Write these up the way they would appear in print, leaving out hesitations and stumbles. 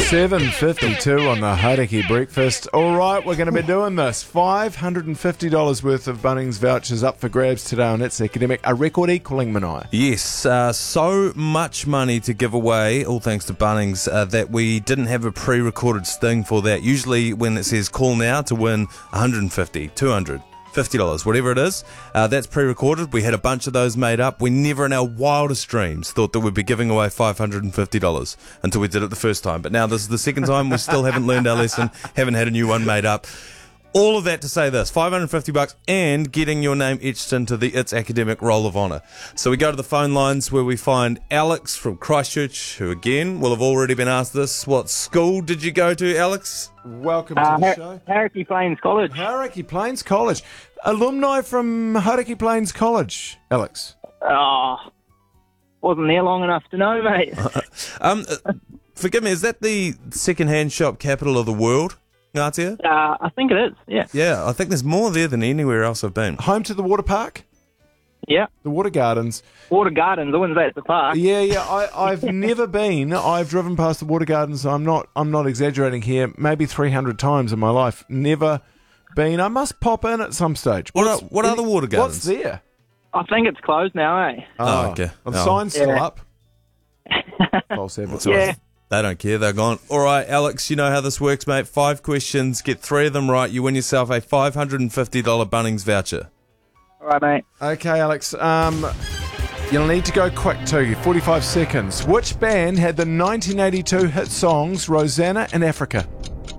7.52 on the Hauraki Breakfast. All right, we're going to be doing this. $550 worth of Bunnings vouchers up for grabs today on It's Academic. A record equaling, Manai. Yes, so much money to give away, all thanks to Bunnings, that we didn't have a pre-recorded sting for that. Usually when it says call now to win $150, $200, $50, whatever it is, that's pre-recorded. We had a bunch of those made up. We never in our wildest dreams thought that we'd be giving away $550 until we did it the first time. But now this is the second time. We still haven't learned our lesson, haven't had a new one made up. All of that to say this, $550 and getting your name etched into the It's Academic Roll of Honour. So we go to the phone lines where we find Alex from Christchurch, who again will have already been asked this. What school did you go to, Alex? Welcome to the show. Hauraki Plains College. Hauraki Plains College. Alumni from Hauraki Plains College, Alex. Wasn't there long enough to know, mate. Forgive me, is that the second-hand shop capital of the world? Ngatia? I think it is, yeah. Yeah, I think there's more there than anywhere else I've been. Home to the water park? Yeah. The water gardens. Water Gardens, the ones at the park. Yeah, I've never been. I've driven past the water gardens. I'm not exaggerating here. Maybe 300 times in my life. Never been. I must pop in at some stage. What are the water gardens? What's there? I think it's closed now, eh? Oh, okay. Well, the sign's still Yeah. up. False advertising. Yeah. They don't care, they're gone. All right, Alex, you know how this works, mate. 5 questions, get 3 of them right. You win yourself a $550 Bunnings voucher. All right, mate. Okay, Alex. You'll need to go quick too. 45 seconds. Which band had the 1982 hit songs Rosanna and Africa?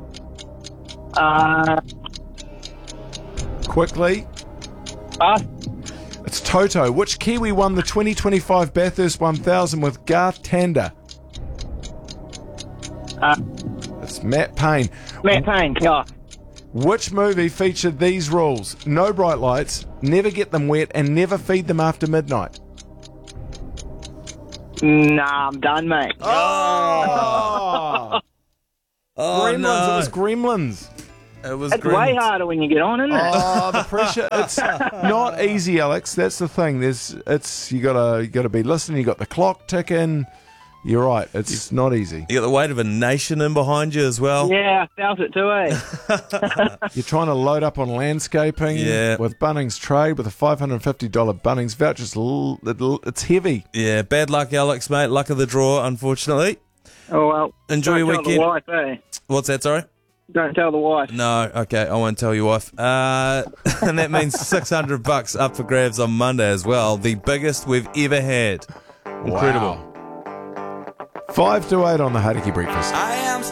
Quickly. It's Toto. Which Kiwi won the 2025 Bathurst 1000 with Garth Tander? It's Matt Payne. Matt Payne, yeah. Which movie featured these rules? No bright lights, never get them wet, and never feed them after midnight? Nah, I'm done, mate. Oh! Gremlins. no. It was Gremlins. It was It's way harder when you get on, isn't it? Oh, the pressure. It's not easy, Alex. That's the thing. You gotta be listening. You got the clock ticking. You're right. It's not easy. You got the weight of a nation in behind you as well. Yeah, I felt it too, eh? You're trying to load up on landscaping with Bunnings Trade with a $550 Bunnings voucher. It's heavy. Yeah, bad luck, Alex, mate. Luck of the draw, unfortunately. Oh, well. Enjoy your Don't weekend. tell the wife, eh? What's that, sorry? Don't tell the wife. No, okay, I won't tell your wife. And that means $600 up for grabs on Monday as well. The biggest we've ever had. Incredible. Wow. 5 to 8 on the Hauraki Breakfast.